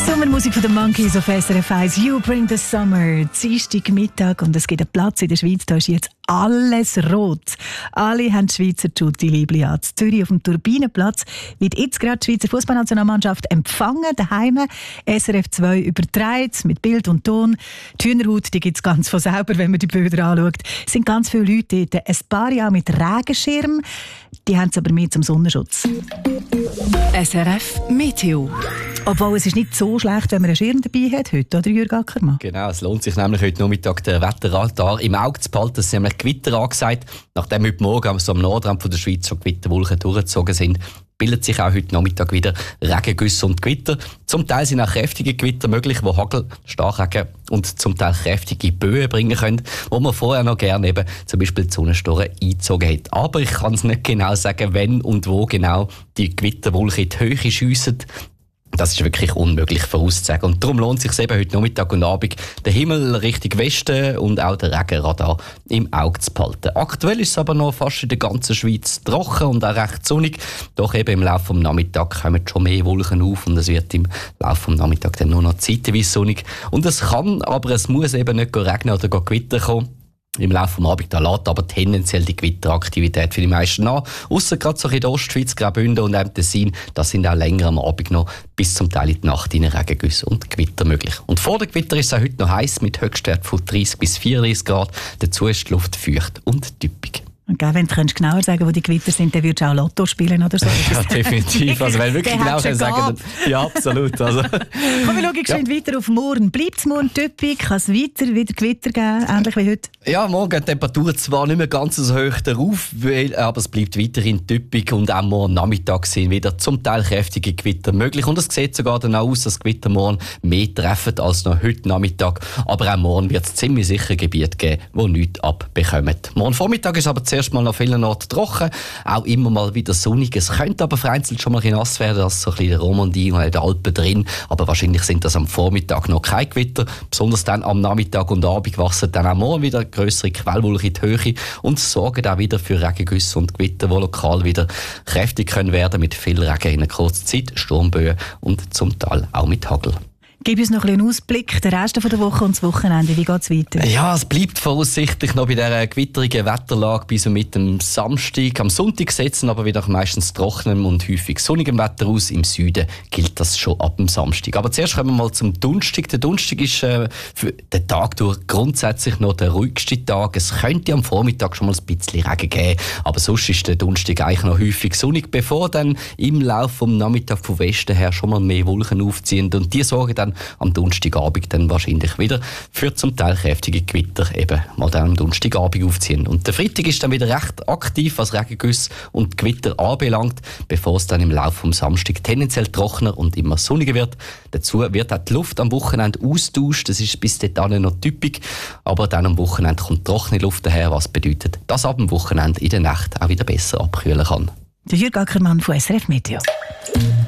Sommermusik von den Monkeys auf SRF 1. You bring the summer. Dienstag Mittag und es gibt einen Platz in der Schweiz, da ist jetzt alles rot. Alle haben die Schweizer Tutti-Liebli an. In Zürich auf dem Turbinenplatz wird jetzt gerade die Schweizer Fußballnationalmannschaft empfangen. Daheim SRF 2 überträgt mit Bild und Ton. Die Hühnerhaut gibt es ganz von selber, wenn man die Bilder anschaut. Es sind ganz viele Leute dort. Ein paar Jahre mit Regenschirm. Die haben es aber mehr zum Sonnenschutz. SRF Meteo. Obwohl es ist nicht so schlecht, wenn man einen Schirm dabei hat heute, oder Jürg Ackermann? Genau, es lohnt sich nämlich heute Nachmittag den Wetterradar im Auge zu behalten. Es sind nämlich Gewitter angesagt. Nachdem heute Morgen so am Nordrand von der Schweiz schon Gewitterwolken durchgezogen sind, bildet sich auch heute Nachmittag wieder Regengüsse und Gewitter. Zum Teil sind auch kräftige Gewitter möglich, die Hagel, Starkregen und zum Teil kräftige Böen bringen können, wo man vorher noch gerne eben zum Beispiel die Sonnenstoren eingezogen hat. Aber ich kann es nicht genau sagen, wenn und wo genau die Gewitterwolken in die Höhe schiessen. Das ist wirklich unmöglich vorauszusagen. Und darum lohnt es sich eben heute Nachmittag und Abend, den Himmel Richtung Westen und auch den Regenradar im Auge zu behalten. Aktuell ist es aber noch fast in der ganzen Schweiz trocken und auch recht sonnig. Doch eben im Laufe des Nachmittags kommen schon mehr Wolken auf und es wird im Laufe des Nachmittags dann nur noch zeitweise sonnig. Und es kann, aber es muss eben nicht regnen oder Gewitter kommen. Im Laufe des Abends lässt aber tendenziell die Gewitteraktivität für die meisten an. Ausser gerade so in der Ostschweiz, Graubünden und im Tessin, das sind auch länger am Abend noch bis zum Teil in die Nacht in Regengüsse und Gewitter möglich. Und vor dem Gewitter ist es auch heute noch heiß mit Höchstwert von 30 bis 34 Grad. Dazu ist die Luft feucht und typisch. Okay, wenn du genauer sagen kannst, wo die Gewitter sind, dann würdest du auch Lotto spielen oder so. Ja, definitiv. Also wenn wirklich genau sagen, dann, ja, absolut. Also. Komm, wir schauen geschwind weiter auf morgen. Bleibt es morgen typisch? Kann es weiter wieder Gewitter geben, ähnlich wie heute? Ja, morgen geht die Temperatur zwar nicht mehr ganz so hoch darauf, aber es bleibt weiterhin typisch und auch morgen Nachmittag sind wieder zum Teil kräftige Gewitter möglich. Und es sieht sogar dann auch aus, dass Gewitter morgen mehr treffen als noch heute Nachmittag. Aber auch morgen wird es ziemlich sicher Gebiete geben, die nichts abbekommen. Morgen Vormittag ist aber zuerst mal noch vielen Orten trocken, auch immer mal wieder sonnig. Es könnte aber vereinzelt schon mal ein nass werden, das ist so ein bisschen in der Romandie und in den Alpen drin. Aber wahrscheinlich sind das am Vormittag noch keine Gewitter. Besonders dann am Nachmittag und Abend wachsen dann auch morgen wieder grössere Quellwolken in die Höhe und sorgen auch wieder für Regengüsse und Gewitter, die lokal wieder kräftig können werden mit viel Regen in einer kurzen Zeit, Sturmböen und zum Teil auch mit Hagel. Gib uns noch einen Ausblick, den Rest der Woche und das Wochenende. Wie geht es weiter? Ja, es bleibt voraussichtlich noch bei dieser gewitterigen Wetterlage bis mit dem Samstag. Am Sonntag setzen aber wieder meistens trockenem und häufig sonnigem Wetter aus. Im Süden gilt das schon ab dem Samstag. Aber zuerst kommen wir mal zum Donnerstag. Der Donnerstag ist für den Tag durch grundsätzlich noch der ruhigste Tag. Es könnte am Vormittag schon mal ein bisschen Regen geben, aber sonst ist der Donnerstag eigentlich noch häufig sonnig, bevor dann im Laufe des Nachmittags von Westen her schon mal mehr Wolken aufziehen. Und die sorgen dann am Donnerstagabend dann wahrscheinlich wieder für zum Teil kräftige Gewitter eben mal dann am Donnerstagabend aufziehen. Und der Freitag ist dann wieder recht aktiv, was Regengüsse und Gewitter anbelangt, bevor es dann im Laufe vom Samstag tendenziell trockener und immer sonniger wird. Dazu wird auch die Luft am Wochenende austauscht. Das ist bis dahin noch typisch, aber dann am Wochenende kommt trockene Luft daher, was bedeutet, dass ab dem Wochenende in der Nacht auch wieder besser abkühlen kann. Der Jürg Ackermann von SRF Meteo.